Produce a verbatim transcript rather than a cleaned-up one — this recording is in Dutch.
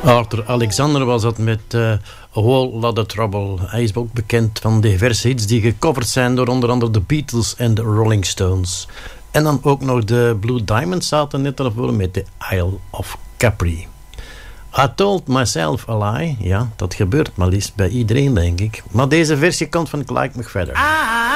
Arthur Alexander was dat met uh, A Whole Lot of Trouble. Hij is ook bekend van diverse hits die gecoverd zijn door onder andere de Beatles en de Rolling Stones. En dan ook nog de Blue Diamonds zaten net ervoor met de Isle of Capri. I told myself a lie. Ja, dat gebeurt maar liefst bij iedereen, denk ik. Maar deze versie komt van Clyde McPhatter.